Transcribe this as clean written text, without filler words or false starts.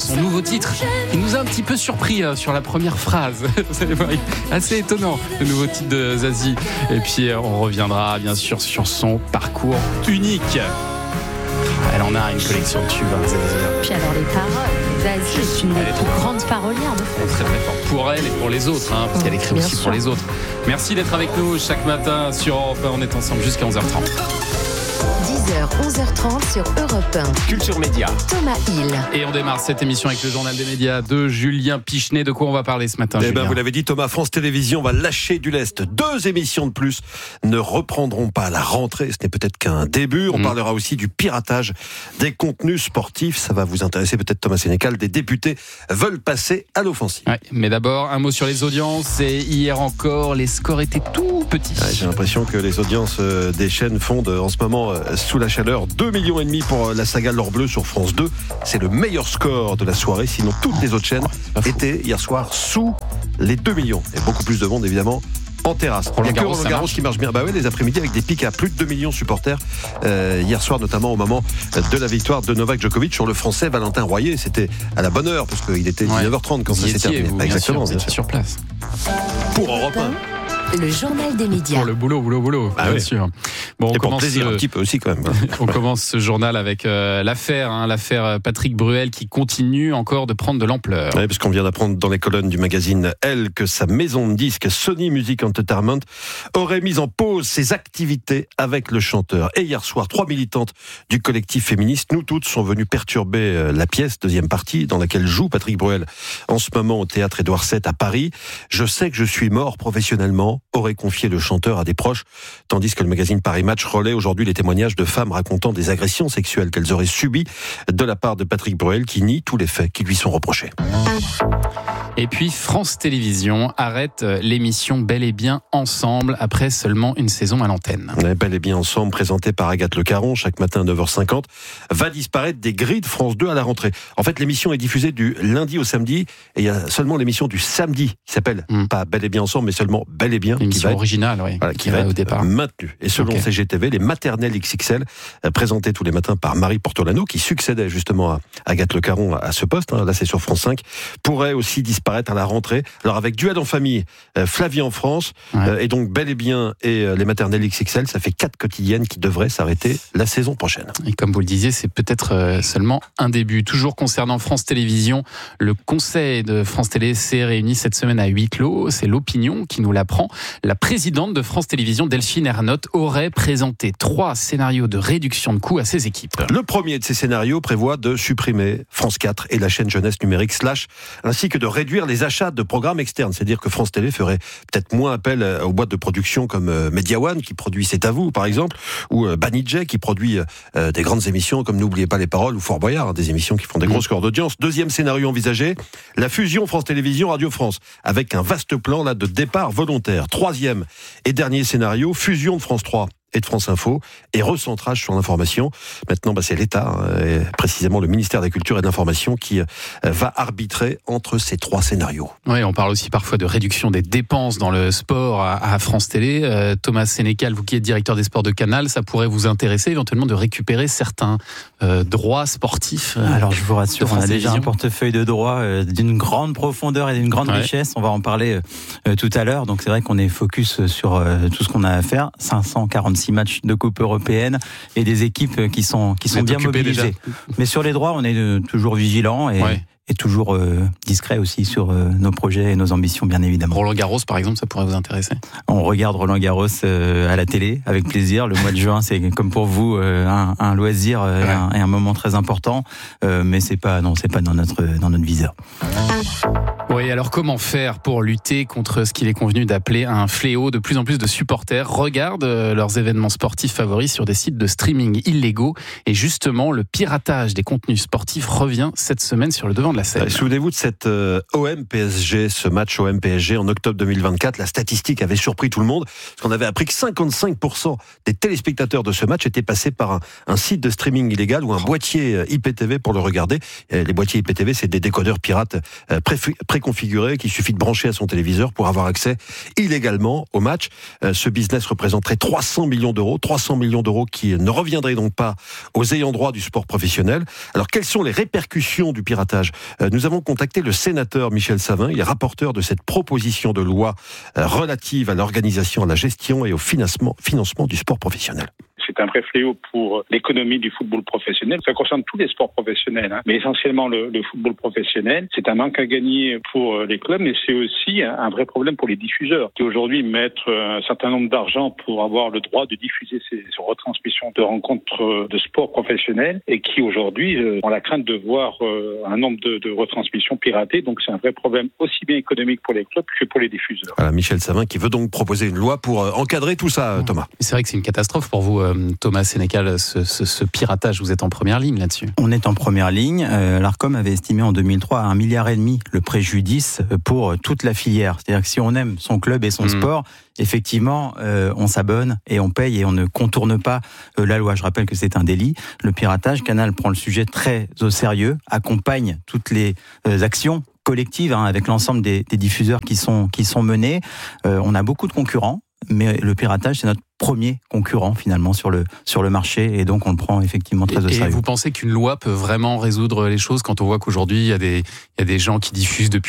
son nouveau titre. Il nous a un petit peu surpris sur la première phrase. Vous allez voir, assez étonnant, le nouveau titre de Zazie. Et puis on reviendra bien sûr sur son parcours unique. Elle en a une collection de tubes, Zazie. Puis alors les paroles, Zazie est une des plus grandes parolières de France. Très très fort pour elle et pour les autres, parce qu'elle écrit aussi pour les autres. Merci d'être avec nous chaque matin sur Europe 1. On est ensemble jusqu'à 11h30. 10h, 11h30 sur Europe 1. Culture Média. Thomas Hill. Et on démarre cette émission avec le journal des médias de Julien Pichenet. De quoi on va parler ce matin, Julien ? Vous l'avez dit, Thomas, France Télévisions va lâcher du lest. 2 émissions de plus ne reprendront pas à la rentrée. Ce n'est peut-être qu'un début. On parlera aussi du piratage des contenus sportifs. Ça va vous intéresser peut-être, Thomas Sénécal. Des députés veulent passer à l'offensive. Ouais, mais d'abord, un mot sur les audiences. Et hier encore, les scores étaient tout petits. J'ai l'impression que les audiences des chaînes fondent en ce moment sous la chaleur. 2,5 millions pour la saga L'Or Bleu sur France 2. C'est le meilleur score de la soirée. Sinon, toutes les autres chaînes étaient hier soir sous les 2 millions. Et beaucoup plus de monde, évidemment, en terrasse. Il n'y a que Roland-Garros qui marche bien. Bah oui, les après-midi avec des pics à plus de 2 millions de supporters. Hier soir, notamment au moment de la victoire de Novak Djokovic sur le Français Valentin Royer. C'était à la bonne heure, parce qu'il était 19h30 quand ça s'est terminé. Exactement, bien sûr. Sur place. Pour Europe 1. Le journal des médias. Pour le boulot, bien sûr. Bon, on commence plaisir un petit peu aussi quand même. On commence ce journal avec l'affaire Patrick Bruel qui continue encore de prendre de l'ampleur. Oui, parce qu'on vient d'apprendre dans les colonnes du magazine Elle que sa maison de disques Sony Music Entertainment aurait mis en pause ses activités avec le chanteur. Et hier soir, 3 militantes du collectif féministe, nous toutes, sont venues perturber la pièce, deuxième partie, dans laquelle joue Patrick Bruel en ce moment au théâtre Édouard VII à Paris. Je sais que je suis mort professionnellement, aurait confié le chanteur à des proches, tandis que le magazine Paris Match relaie aujourd'hui les témoignages de femmes racontant des agressions sexuelles qu'elles auraient subies de la part de Patrick Bruel, qui nie tous les faits qui lui sont reprochés. Et puis France Télévisions arrête l'émission Bel et Bien Ensemble après seulement une saison à l'antenne. Bel et Bien Ensemble, présenté par Agathe Le Caron chaque matin à 9h50, va disparaître des grilles de France 2 à la rentrée. En fait, l'émission est diffusée du lundi au samedi, et il y a seulement l'émission du samedi qui s'appelle pas Bel et Bien Ensemble, mais seulement Bel et Bien. L'émission originale, oui. Voilà, qui va être au départ maintenue. Et selon CGTV, les maternelles XXL, présentées tous les matins par Marie Portolano, qui succédait justement à Agathe Le Caron à ce poste, là c'est sur France 5, pourraient aussi disparaître à la rentrée. Alors avec Duel en famille, Flavie en France, et donc Bel et Bien et les maternelles XXL, ça fait 4 quotidiennes qui devraient s'arrêter la saison prochaine. Et comme vous le disiez, c'est peut-être seulement un début. Toujours concernant France Télévisions, le conseil de France Télé s'est réuni cette semaine à huis clos. C'est l'opinion qui nous l'apprend. La présidente de France Télévisions, Delphine Ernotte, aurait présenté 3 scénarios de réduction de coûts à ses équipes. Le premier de ces scénarios prévoit de supprimer France 4 et la chaîne jeunesse numérique Slash, ainsi que de réduire les achats de programmes externes. C'est-à-dire que France Télé ferait peut-être moins appel aux boîtes de production comme Media One, qui produit C'est à vous, par exemple, ou Banijay, qui produit des grandes émissions comme N'oubliez pas les paroles ou Fort Boyard, des émissions qui font des gros scores d'audience. Deuxième scénario envisagé, la fusion France Télévisions Radio France, avec un vaste plan là de départ volontaire. Troisième et dernier scénario, fusion de France 3 et de France Info, et recentrage sur l'information. Maintenant, c'est l'État, et précisément le ministère de la Culture et de l'Information, qui va arbitrer entre ces 3 scénarios. Oui, on parle aussi parfois de réduction des dépenses dans le sport à France Télé. Thomas Sénécal, vous qui êtes directeur des sports de Canal, ça pourrait vous intéresser éventuellement de récupérer certains droits sportifs. Alors je vous rassure, on a déjà un portefeuille de droits d'une grande profondeur et d'une grande richesse. On va en parler tout à l'heure. Donc c'est vrai qu'on est focus sur tout ce qu'on a à faire. 546 matchs de Coupe européenne et des équipes qui sont bien mobilisées. Mais sur les droits, on est toujours vigilant et toujours discret aussi sur nos projets et nos ambitions, bien évidemment. Roland-Garros, par exemple, ça pourrait vous intéresser ? On regarde Roland-Garros à la télé, avec plaisir. Le mois de juin, c'est comme pour vous un loisir et un moment très important, mais c'est pas dans notre viseur. Oui, alors comment faire pour lutter contre ce qu'il est convenu d'appeler un fléau ? De plus en plus de supporters regardent leurs événements sportifs favoris sur des sites de streaming illégaux, et justement, le piratage des contenus sportifs revient cette semaine sur le devant de la scène. Souvenez-vous de cette OM-PSG, ce match OM-PSG en octobre 2024. La statistique avait surpris tout le monde, parce qu'on avait appris que 55% des téléspectateurs de ce match étaient passés par un site de streaming illégal ou un boîtier IPTV pour le regarder. Les boîtiers IPTV, c'est des décodeurs pirates préconfiguré qu'il suffit de brancher à son téléviseur pour avoir accès illégalement au match. Ce business représenterait 300 millions d'euros qui ne reviendraient donc pas aux ayants droit du sport professionnel. Alors, quelles sont les répercussions du piratage ? Nous avons contacté le sénateur Michel Savin, il est rapporteur de cette proposition de loi relative à l'organisation, à la gestion et au financement du sport professionnel. C'est un vrai fléau pour l'économie du football professionnel. Ça concerne tous les sports professionnels, mais essentiellement le football professionnel. C'est un manque à gagner pour les clubs, mais c'est aussi un vrai problème pour les diffuseurs qui aujourd'hui mettent un certain nombre d'argent pour avoir le droit de diffuser ces retransmissions de rencontres de sport professionnel et qui aujourd'hui ont la crainte de voir un nombre de retransmissions piratées. Donc c'est un vrai problème aussi bien économique pour les clubs que pour les diffuseurs. Voilà, Michel Savin qui veut donc proposer une loi pour encadrer tout ça, Thomas. C'est vrai que c'est une catastrophe pour vous, Thomas Sénécal, ce piratage. Vous êtes en première ligne là-dessus. On est en première ligne. L'Arcom avait estimé en 2003 à 1,5 milliard le préjudice pour toute la filière. C'est-à-dire que si on aime son club et son sport, effectivement, on s'abonne et on paye et on ne contourne pas la loi. Je rappelle que c'est un délit. Le piratage, Canal prend le sujet très au sérieux, accompagne toutes les actions collectives avec l'ensemble des diffuseurs qui sont menés. On a beaucoup de concurrents, mais le piratage, c'est notre premier concurrent finalement sur le marché et donc on le prend effectivement très au sérieux. Et vous pensez qu'une loi peut vraiment résoudre les choses quand on voit qu'aujourd'hui il y a des gens qui diffusent depuis